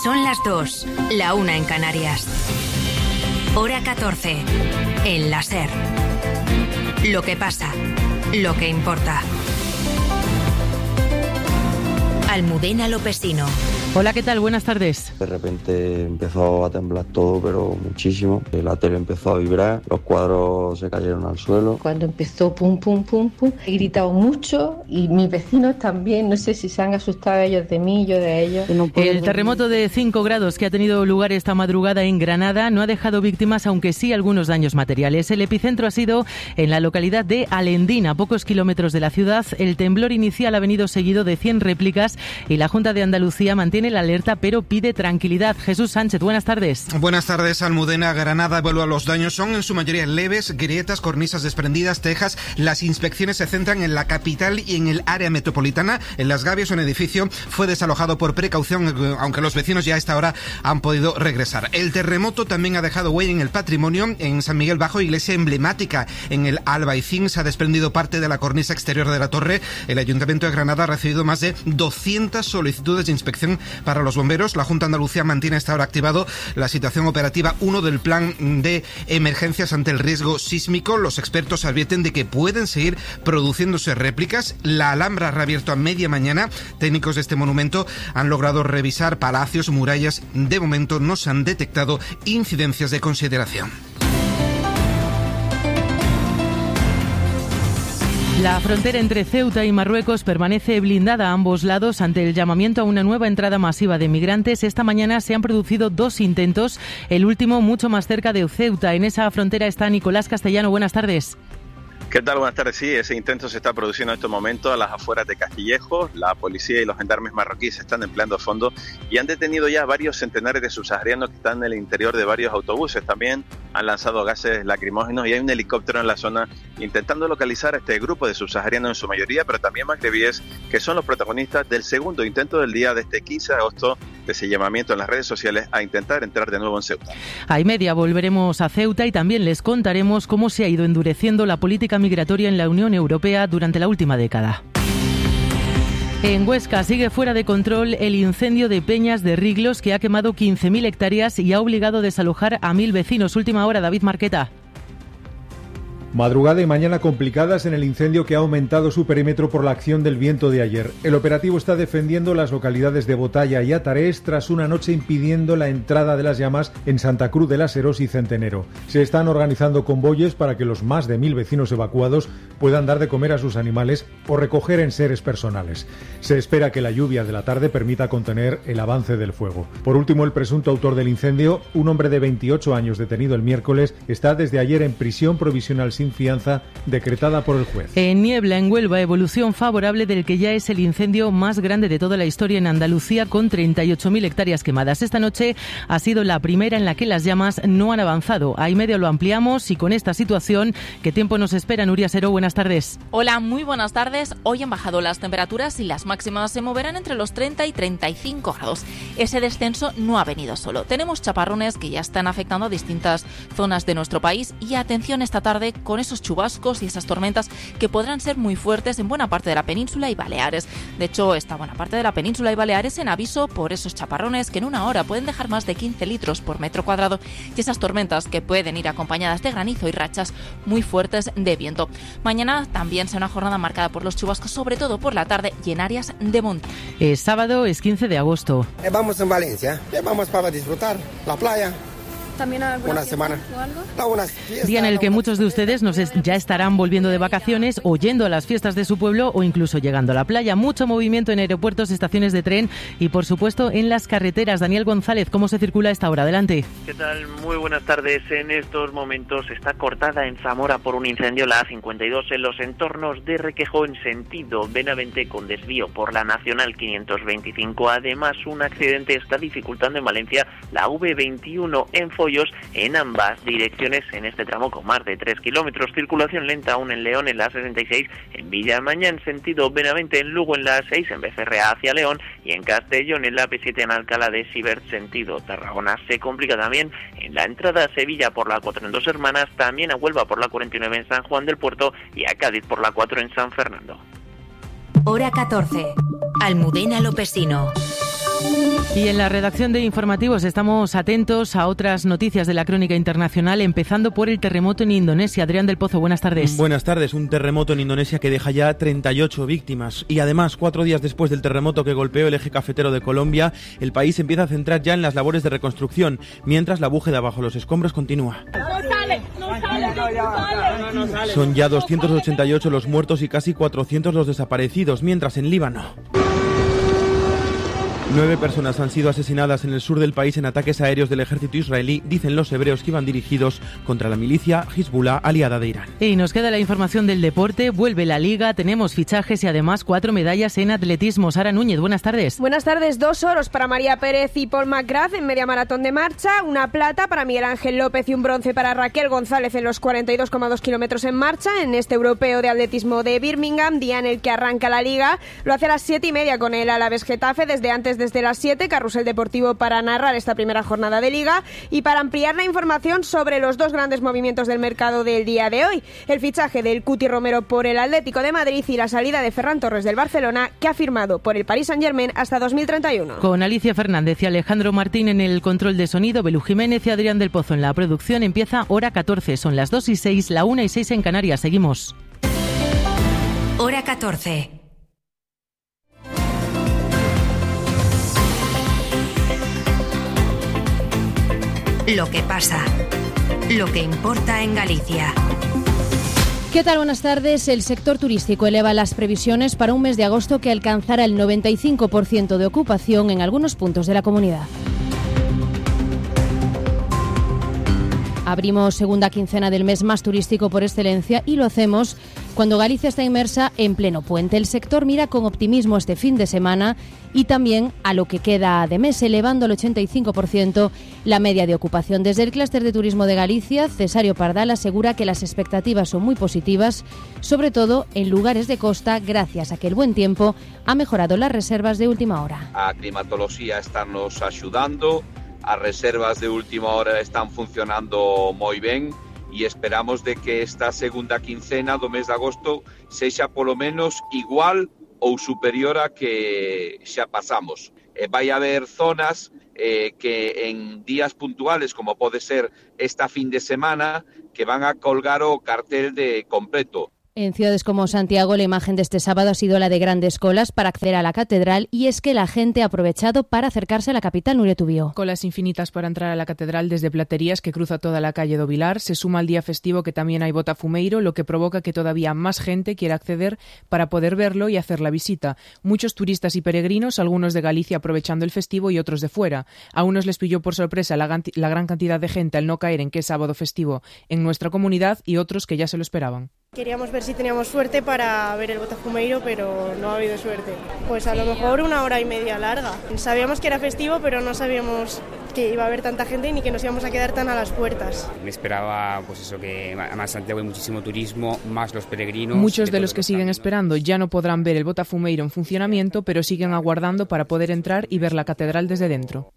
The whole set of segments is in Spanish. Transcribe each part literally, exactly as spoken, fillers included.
Son las dos, la una en Canarias. Hora catorce, en la SER. Lo que pasa, lo que importa. Almudena Lopesino. Hola, ¿qué tal? Buenas tardes. De repente empezó a temblar todo, pero muchísimo. La tele empezó a vibrar, los cuadros se cayeron al suelo. Cuando empezó pum, pum, pum, pum, he gritado mucho y mis vecinos también. No sé si se han asustado ellos de mí, yo de ellos. No El terremoto de cinco grados que ha tenido lugar esta madrugada en Granada no ha dejado víctimas, aunque sí algunos daños materiales. El epicentro ha sido en la localidad de Alendín, a pocos kilómetros de la ciudad. El temblor inicial ha venido seguido de cien réplicas y la Junta de Andalucía mantiene la alerta, pero pide tranquilidad. Jesús Sánchez, buenas tardes. Buenas tardes, Almudena. Granada evalúa los daños. Son en su mayoría leves, grietas, cornisas desprendidas, tejas. Las inspecciones se centran en la capital y en el área metropolitana. En Las Gavias, un edificio fue desalojado por precaución, aunque los vecinos ya a esta hora han podido regresar. El terremoto también ha dejado huella en el patrimonio. En San Miguel Bajo, iglesia emblemática en el Albaicín, se ha desprendido parte de la cornisa exterior de la torre. El Ayuntamiento de Granada ha recibido más de doscientas solicitudes de inspección para los bomberos. La Junta de Andalucía mantiene hasta ahora activado la situación operativa uno del plan de emergencias ante el riesgo sísmico. Los expertos advierten de que pueden seguir produciéndose réplicas. La Alhambra ha reabierto a media mañana. Técnicos de este monumento han logrado revisar palacios, murallas. De momento no se han detectado incidencias de consideración. La frontera entre Ceuta y Marruecos permanece blindada a ambos lados ante el llamamiento a una nueva entrada masiva de migrantes. Esta mañana se han producido dos intentos, el último mucho más cerca de Ceuta. En esa frontera está Nicolás Castellano. Buenas tardes. ¿Qué tal? Buenas tardes. Sí, ese intento se está produciendo en estos momentos a las afueras de Castillejo. La policía y los gendarmes marroquíes se están empleando a fondo y han detenido ya varios centenares de subsaharianos que están en el interior de varios autobuses. También han lanzado gases lacrimógenos y hay un helicóptero en la zona intentando localizar a este grupo de subsaharianos en su mayoría, pero también magrebíes, que son los protagonistas del segundo intento del día de este quince de agosto, de ese llamamiento en las redes sociales a intentar entrar de nuevo en Ceuta. A y media volveremos a Ceuta y también les contaremos cómo se ha ido endureciendo la política migratoria en la Unión Europea durante la última década. En Huesca sigue fuera de control el incendio de Peñas de Riglos, que ha quemado quince mil hectáreas y ha obligado a desalojar a mil vecinos. Última hora, David Marqueta. Madrugada y mañana complicadas en el incendio que ha aumentado su perímetro por la acción del viento de ayer. El operativo está defendiendo las localidades de Botalla y Atarés tras una noche impidiendo la entrada de las llamas en Santa Cruz de las Heros y Centenero. Se están organizando convoyes para que los más de mil vecinos evacuados puedan dar de comer a sus animales o recoger enseres personales. Se espera que la lluvia de la tarde permita contener el avance del fuego. Por último, el presunto autor del incendio, un hombre de veintiocho años detenido el miércoles, está desde ayer en prisión provisional sin fianza decretada por el juez. En Niebla, en Huelva, evolución favorable del que ya es el incendio más grande de toda la historia en Andalucía, con treinta y ocho mil hectáreas quemadas. Esta noche ha sido la primera en la que las llamas no han avanzado. A y media lo ampliamos y con esta situación, ¿qué tiempo nos espera? Nuria Seró, buenas tardes. Hola, muy buenas tardes. Hoy han bajado las temperaturas y las máximas se moverán entre los treinta y treinta y cinco grados. Ese descenso no ha venido solo. Tenemos chaparrones que ya están afectando a distintas zonas de nuestro país y atención esta tarde con esos chubascos y esas tormentas que podrán ser muy fuertes en buena parte de la península y Baleares. De hecho, esta buena parte de la península y Baleares en aviso por esos chaparrones que en una hora pueden dejar más de quince litros por metro cuadrado y esas tormentas que pueden ir acompañadas de granizo y rachas muy fuertes de viento. Mañana también será una jornada marcada por los chubascos, sobre todo por la tarde y en áreas de montaña. Es sábado, es quince de agosto. Eh, vamos en Valencia, eh, vamos para disfrutar la playa. ¿También una semana o algo? Algunas fiestas, Día en el que muchos de ustedes nos es, ya estarán volviendo de vacaciones o yendo a las fiestas de su pueblo o incluso llegando a la playa. Mucho movimiento en aeropuertos, estaciones de tren y, por supuesto, en las carreteras. Daniel González, ¿cómo se circula a esta hora? Adelante. ¿Qué tal? Muy buenas tardes. En estos momentos está cortada en Zamora por un incendio la A cincuenta y dos en los entornos de Requejo en sentido Benavente con desvío por la Nacional quinientos veinticinco. Además, un accidente está dificultando en Valencia la V veintiuno en Follos en ambas direcciones en este tramo con más de tres kilómetros. Circulación lenta aún en León en la A sesenta y seis, en Villamaña en sentido Benavente, en Lugo en la A seis, en Becerrea hacia León y en Castellón en la A P siete en Alcalá de Sibert sentido Tarragona. Se complica también en la entrada a Sevilla por la cuatro en Dos Hermanas, también a Huelva por la cuarenta y nueve en San Juan del Puerto y a Cádiz por la cuatro en San Fernando. Hora catorce. Almudena Lopesino. Y en la redacción de informativos estamos atentos a otras noticias de la crónica internacional, empezando por el terremoto en Indonesia. Adrián del Pozo, buenas tardes. Buenas tardes. Un terremoto en Indonesia que deja ya treinta y ocho víctimas. Y además, cuatro días después del terremoto que golpeó el eje cafetero de Colombia, el país se empieza a centrar ya en las labores de reconstrucción, mientras la búsqueda bajo los escombros continúa. Son ya doscientos ochenta y ocho los muertos y casi cuatrocientos los desaparecidos, mientras en Líbano nueve personas han sido asesinadas en el sur del país en ataques aéreos del ejército israelí, dicen los hebreos que iban dirigidos contra la milicia Hezbollah aliada de Irán. Y nos queda la información del deporte, vuelve la Liga, tenemos fichajes y además cuatro medallas en atletismo. Sara Núñez, buenas tardes. Buenas tardes, dos oros para María Pérez y Paul McGrath en media maratón de marcha, una plata para Miguel Ángel López y un bronce para Raquel González en los cuarenta y dos coma dos kilómetros en marcha en este europeo de atletismo de Birmingham, día en el que arranca la Liga. Lo hace a las siete y media con el Alavés Getafe, desde antes desde las siete, carrusel deportivo para narrar esta primera jornada de Liga y para ampliar la información sobre los dos grandes movimientos del mercado del día de hoy, el fichaje del Cuti Romero por el Atlético de Madrid y la salida de Ferran Torres del Barcelona, que ha firmado por el Paris Saint-Germain hasta dos mil treinta y uno. Con Alicia Fernández y Alejandro Martín en el control de sonido, Belú Jiménez y Adrián del Pozo en la producción, empieza Hora catorce, son las dos y seis, la una y seis en Canarias, seguimos. Hora catorce. Lo que pasa, lo que importa en Galicia. ¿Qué tal? Buenas tardes. El sector turístico eleva las previsiones para un mes de agosto que alcanzará el noventa y cinco por ciento de ocupación en algunos puntos de la comunidad. Abrimos segunda quincena del mes más turístico por excelencia y lo hacemos cuando Galicia está inmersa en pleno puente. El sector mira con optimismo este fin de semana y también a lo que queda de mes, elevando al ochenta y cinco por ciento la media de ocupación. Desde el Clúster de Turismo de Galicia, Cesario Pardal asegura que las expectativas son muy positivas, sobre todo en lugares de costa, gracias a que el buen tiempo ha mejorado las reservas de última hora. A climatología están nos ayudando. As reservas de última hora están funcionando moi ben e esperamos de que esta segunda quincena do mes de agosto sexa polo menos igual ou superior a que xa pasamos. E vai haber zonas eh, que en días puntuales, como pode ser esta fin de semana, que van a colgar o cartel de completo. En ciudades como Santiago, la imagen de este sábado ha sido la de grandes colas para acceder a la catedral y es que la gente ha aprovechado para acercarse a la capital. Nuria Tubío. Colas infinitas para entrar a la catedral desde Platerías, que cruza toda la calle do Vilar. Se suma al día festivo que también hay botafumeiro, lo que provoca que todavía más gente quiera acceder para poder verlo y hacer la visita. Muchos turistas y peregrinos, algunos de Galicia aprovechando el festivo y otros de fuera. A unos les pilló por sorpresa la, la gran cantidad de gente al no caer en que es sábado festivo en nuestra comunidad y otros que ya se lo esperaban. Queríamos ver si teníamos suerte para ver el botafumeiro, pero no ha habido suerte. Pues a lo mejor una hora y media larga. Sabíamos que era festivo, pero no sabíamos que iba a haber tanta gente ni que nos íbamos a quedar tan a las puertas. Me esperaba, pues eso, que además Santiago hay muchísimo turismo, más los peregrinos. Muchos de los que siguen esperando ya no podrán ver el botafumeiro en funcionamiento, pero siguen aguardando para poder entrar y ver la catedral desde dentro.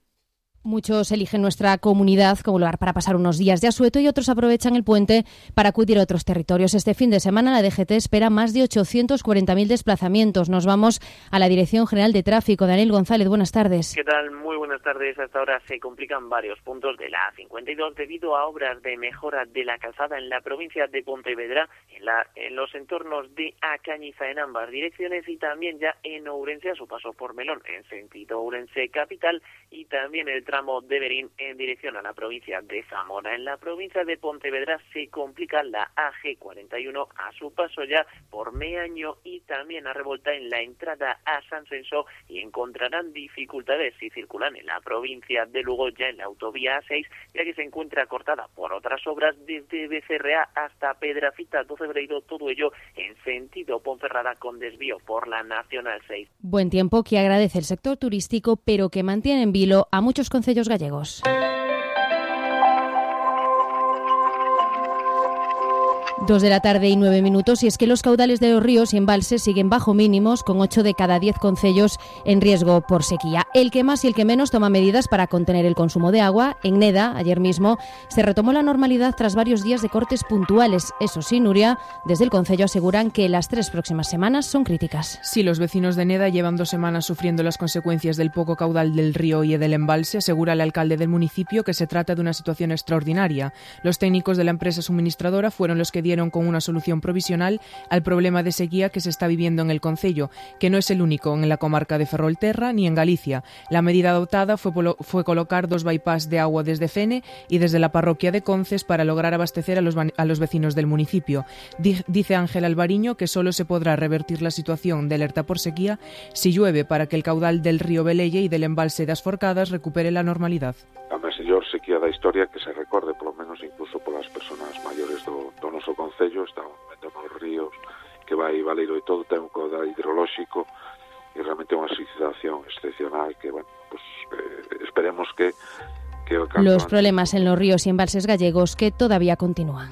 Muchos eligen nuestra comunidad como lugar para pasar unos días de asueto y otros aprovechan el puente para acudir a otros territorios. Este fin de semana la D G T espera más de ochocientos cuarenta mil desplazamientos. Nos vamos a la Dirección General de Tráfico. Daniel González, buenas tardes. ¿Qué tal? Muy buenas tardes. Hasta ahora se complican varios puntos de la A cincuenta y dos debido a obras de mejora de la calzada en la provincia de Pontevedra, en, la, en los entornos de A Cañiza en ambas direcciones y también ya en Ourense a su paso por Melón, en sentido Ourense capital, y también el tramo de Berín en dirección a la provincia de Zamora. En la provincia de Pontevedra se complica la A G cuarenta y uno a su paso ya por Meaño y también a revolta en la entrada a San Censo y encontrarán dificultades si circulan en la provincia de Lugo ya en la autovía A seis, ya que se encuentra cortada por otras obras desde Becerrea hasta Pedrafita do Cebreiro, todo ello en sentido Ponferrada con desvío por la Nacional seis. Buen tiempo que agradece el sector turístico, pero que mantiene en vilo a muchos concellos gallegos. Dos de la tarde y nueve minutos, y es que los caudales de los ríos y embalses siguen bajo mínimos, con ocho de cada diez concellos en riesgo por sequía. El que más y el que menos toma medidas para contener el consumo de agua. En Neda, ayer mismo, se retomó la normalidad tras varios días de cortes puntuales. Eso sí, Nuria, desde el concello aseguran que las tres próximas semanas son críticas. Sí, los vecinos de Neda llevan dos semanas sufriendo las consecuencias del poco caudal del río y del embalse. Asegura el alcalde del municipio que se trata de una situación extraordinaria. Los técnicos de la empresa suministradora fueron los que dieron con una solución provisional al problema de sequía que se está viviendo en el concello, que no es el único en la comarca de Ferrolterra ni en Galicia. La medida adoptada fue, fue colocar dos bypass de agua desde Fene y desde la parroquia de Conces para lograr abastecer a los, a los vecinos del municipio. Dice Ángel Alvariño que solo se podrá revertir la situación de alerta por sequía si llueve, para que el caudal del río Velelle y del embalse das Forcadas recupere la normalidad. A mellor sequía da historia que se recorde, polo menos incluso polas persoas maiores do, do noso concello. Están vendo nos ríos que vai Valeiro e todo, ten un caudal hidrolóxico e realmente é unha situación excepcional que, bueno, pues eh, esperemos que, que los problemas en los ríos y embalses gallegos que todavía continúan.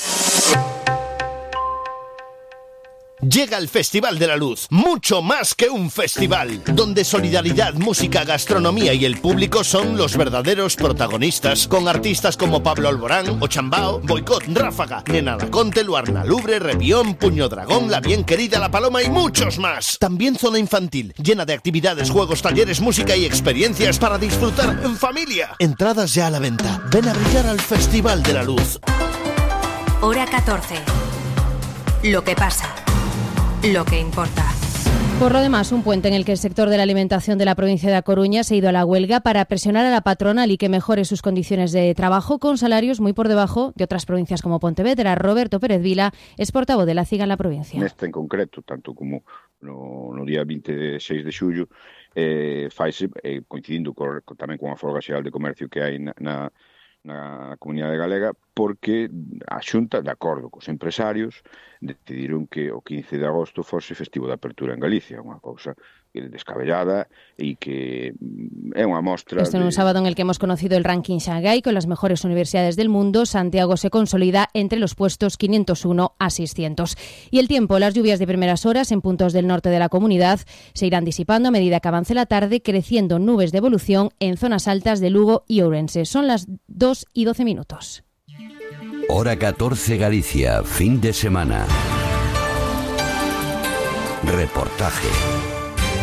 Llega el Festival de la Luz, mucho más que un festival, donde solidaridad, música, gastronomía y el público son los verdaderos protagonistas, con artistas como Pablo Alborán, Ochambao, Boicot, Ráfaga, Nena Laconte, Luarna Lubre, Revión, Puño Dragón, La Bien Querida, La Paloma y muchos más. También zona infantil, llena de actividades, juegos, talleres, música y experiencias para disfrutar en familia. Entradas ya a la venta. Ven a brillar al Festival de la Luz. Hora catorce. Lo que pasa. Lo que importa. Por lo demás, un puente en el que el sector de la alimentación de la provincia de A Coruña se ha ido a la huelga para presionar a la patronal y que mejore sus condiciones de trabajo, con salarios muy por debajo de otras provincias como Pontevedra. Roberto Pérez Vila es portavoz de la CIGA en la provincia. Neste en concreto, tanto como no, no día vinte e seis de xullo, eh, faise, eh, coincidindo co, co, tamén con a folga xeral de comercio que hai na, na, na comunidade galega, porque a Xunta, de acordo cos empresarios, decidiron que o quince de agosto fose festivo de apertura en Galicia, unha cousa descabellada e que é unha mostra... Esto en un de... sábado en el que hemos conocido el ranking Shanghái con las mejores universidades del mundo. Santiago se consolida entre los puestos quinientos uno a seiscientos. Y el tiempo, las lluvias de primeras horas en puntos del norte de la comunidad se irán disipando a medida que avance la tarde, creciendo nubes de evolución en zonas altas de Lugo y Ourense. Son las dos y doce minutos. Hora catorce Galicia, fin de semana. Reportaje.